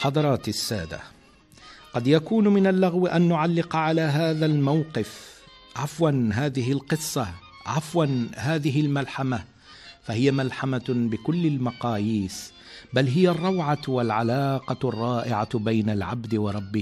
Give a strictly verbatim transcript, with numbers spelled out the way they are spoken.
حضرات السادة، قد يكون من اللغو أن نعلق على هذا الموقف، عفوا هذه القصة، عفوا هذه الملحمة، فهي ملحمة بكل المقاييس، بل هي الروعة والعلاقة الرائعة بين العبد وربه